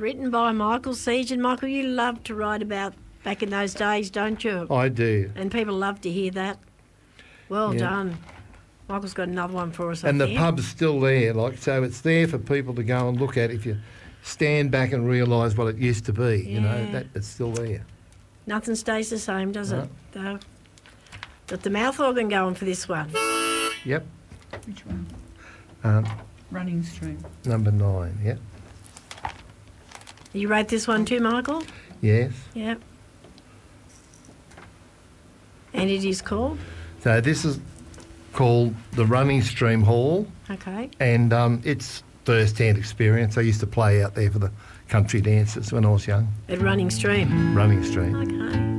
Written by Michael Siege. And, Michael, you love to write about back in those days, don't you? I do. And people love to hear that. Well done. Michael's got another one for us, And the pub's still there, so it's there for people to go and look at if you stand back and realise what it used to be. You know, that it's still there. Nothing stays the same, does it? Though. Got the mouth organ going for this one. Yep. Which one? Running Stream. Number 9, yep. You wrote this one too, Michael? Yes. Yep. And it is called? So this is called the Running Stream Hall. Okay. And it's first-hand experience. I used to play out there for the country dances when I was young. At Running Stream? Running Stream. Okay.